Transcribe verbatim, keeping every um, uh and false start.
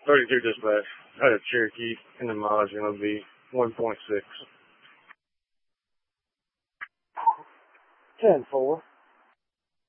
thirty-two dispatch. I had a Cherokee, and the mileage going to be one point six. ten four.